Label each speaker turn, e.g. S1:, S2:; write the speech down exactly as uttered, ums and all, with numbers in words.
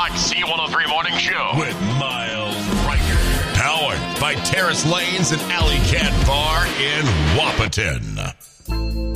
S1: o'clock C one oh three Morning Show.
S2: With Miles Riker. Powered by Terrace Lanes and Alley Cat Bar in Wahpeton.